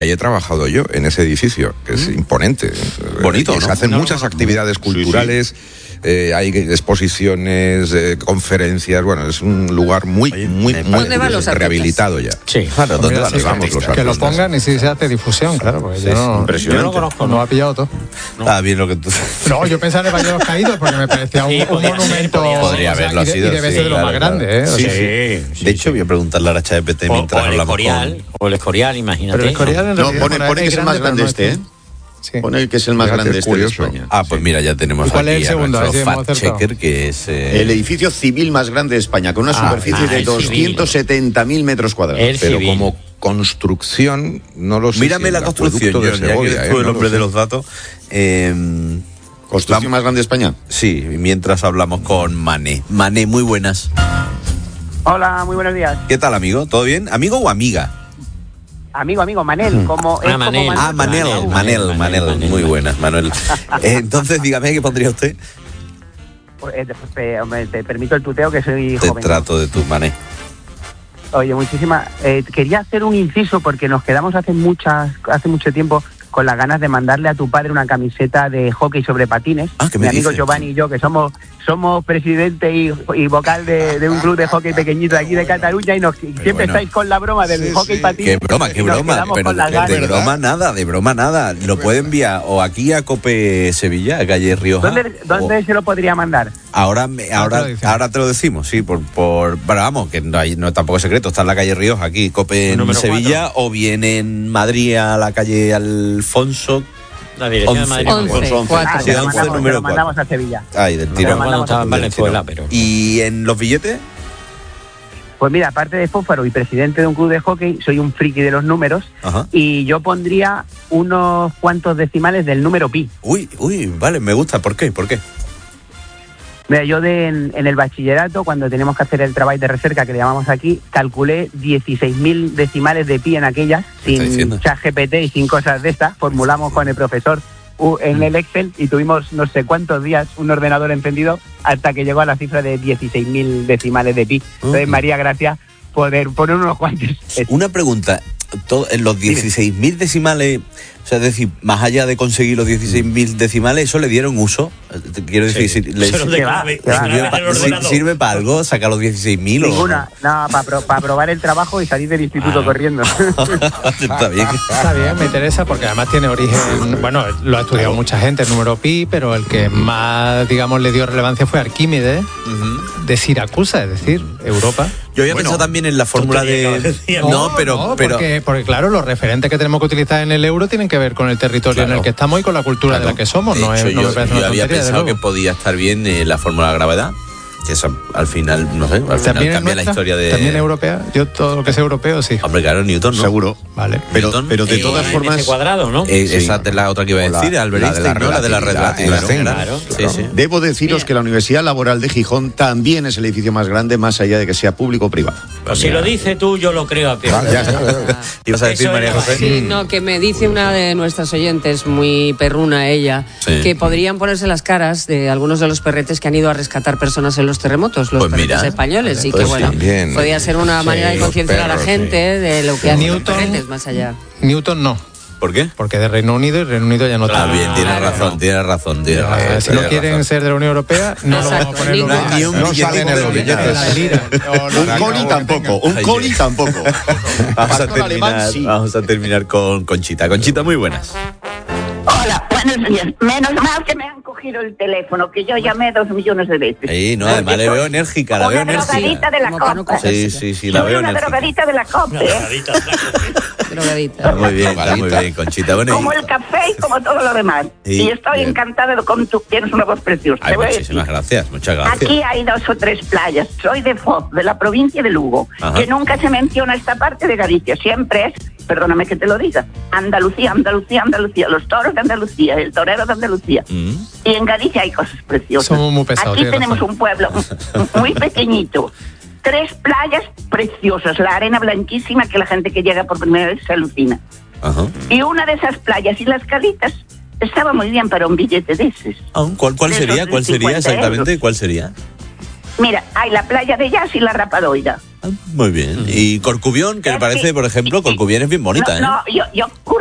he trabajado yo en ese edificio, que es imponente. Bonito, ¿no? Se hacen muchas actividades culturales, hay exposiciones, conferencias, bueno, es un lugar muy rehabilitado ya. Sí, claro, ¿dónde van los artistas? Que lo pongan y si se hace difusión, claro, porque yo no lo conozco, no ha pillado todo. Está bien lo que tú... No, yo pensaba en el Valle de los Caídos porque me parecía un monumento. Podría haberlo sido. Y debe ser de los más grandes, ¿eh? Sí. De hecho, voy a preguntarle a la ChatGPT mientras hablamos o el Escorial, imagínate. Pero el Escorial en realidad pone que es el más grande ¿eh? Sí. Pone que es el más grande de España. Ah, pues mira, ya tenemos ¿Cuál aquí es el segundo? a nuestro fact-checker, que es... El edificio civil más grande de España, con una superficie de 270.000 metros cuadrados. Pero como construcción, no lo sé. Mírame la construcción, de ya que eres tú el hombre de los datos. ¿Construcción más grande de España? Sí, mientras hablamos con Mané. Mané, muy buenas. Hola, muy buenos días. ¿Qué tal, amigo? ¿Todo bien? ¿Amigo o amiga? Amigo, Manel. Manel. Muy buenas, Manuel. Entonces, dígame, ¿qué pondría usted? Hombre, te permito el tuteo, que soy joven. Te trato de tu Mané. Oye, muchísimas. Quería hacer un inciso porque nos quedamos hace mucho tiempo con las ganas de mandarle a tu padre una camiseta de hockey sobre patines. Mi amigo Giovanni y yo, que somos presidente y vocal de un club de hockey pequeñito de aquí de Cataluña, y siempre estáis con la broma del hockey patines. Qué broma, pero de broma nada. Lo puede enviar o aquí a Cope Sevilla, a calle Rioja. ¿Dónde se lo podría mandar? Ahora te lo decimos, sí, bueno, vamos, que no tampoco es secreto, está en la calle Rioja, aquí, Cope en Sevilla, 4. O bien en Madrid a la calle Alfonso. La dirección 11. De Madrid. 11, número 4. Lo mandamos a Sevilla. Ay, del tirón. Pero... ¿Y en los billetes? Pues mira, aparte de fósforo y presidente de un club de hockey, soy un friki de los números. Ajá. Y yo pondría unos cuantos decimales del número pi. Uy, vale, me gusta. ¿Por qué? Mira, yo en el bachillerato, cuando teníamos que hacer el trabajo de recerca, que le llamamos aquí, calculé 16.000 decimales de pi en aquellas, sin ChatGPT y sin cosas de estas. Formulamos con el profesor en el Excel y tuvimos no sé cuántos días un ordenador encendido hasta que llegó a la cifra de 16.000 decimales de pi. Entonces, María, gracias por poner unos cuantos. Una pregunta, en los 16.000 decimales... O sea, es decir, más allá de conseguir los 16.000 decimales, ¿eso le dieron uso? Quiero decir, ¿sirve para algo sacar los 16.000? Ninguna, no, para probar el trabajo y salir del instituto corriendo. Está bien, me interesa porque además tiene origen, bueno, lo ha estudiado mucha gente, el número pi, pero el que más, digamos, le dio relevancia fue Arquímedes, de Siracusa, es decir, Europa. Yo había pensado también en la fórmula de... Porque claro, los referentes que tenemos que utilizar en el euro tienen que ver con el territorio en el que estamos y con la cultura de la que somos. Yo había pensado que podía estar bien la fórmula de la gravedad, que eso al final, no sé, cambia la historia de... ¿También europea? Yo todo lo que es europeo, sí. Hombre, claro, Newton, ¿no? Seguro. Vale. Pero de todas formas... Ese cuadrado, ¿no? Esa es la otra que iba a decir, Albert Einstein, ¿no? La de la relatividad. Claro. Sí. Debo deciros que la Universidad Laboral de Gijón también es el edificio más grande, más allá de que sea público o privado. Pues si lo dices tú, yo lo creo a pie. Ya está. ¿Ibas a decir, María José? Sí, no, que me dice una de nuestras oyentes, muy perruna ella, que podrían ponerse las caras de algunos de los perretes que han ido a rescatar personas en los terremotos, los perretes españoles, y que también, podría ser una manera de concienciar a la gente de lo que hacen los perretes más allá. Newton no. ¿Por qué? Porque de Reino Unido y Reino Unido ya no está. Bien, tiene razón. Si no quieren ser de la Unión Europea, no lo vamos a poner no salen en los billetes. Un coli tampoco. Vamos a terminar con Conchita. Conchita, muy buenas. Hola, buenos días. Menos mal que me han cogido el teléfono, que yo llamé 2 millones de veces. Sí, no, además le veo enérgica, la veo enérgica. Una drogadita de la copa. Sí, la veo enérgica. Una drogadita de la copa, Drogadita. Muy bien, Conchita. Bueno, como el café y como todo lo demás. Y estoy encantada con tu... Tienes una voz preciosa. Ay, muchísimas gracias, muchas gracias. Aquí hay 2 o 3 playas. Soy de Foz, de la provincia de Lugo, que nunca se menciona esta parte de Galicia. Siempre es, perdóname que te lo diga, Andalucía. Los toros de Andalucía, el torero de Andalucía. Y en Galicia hay cosas preciosas. Somos muy pesados. Aquí tenemos un pueblo muy pequeñito. 3 playas preciosas, la arena blanquísima que la gente que llega por primera vez se alucina. Y una de esas playas y las calitas estaba muy bien para un billete de esos. ¿Cuál sería exactamente? ¿Cuál sería? Mira, hay la playa de Jazz y la Rapadoira. Muy bien. ¿Y Corcubión? ¿Qué le parece, por ejemplo? Corcubión es bien bonita, no, yo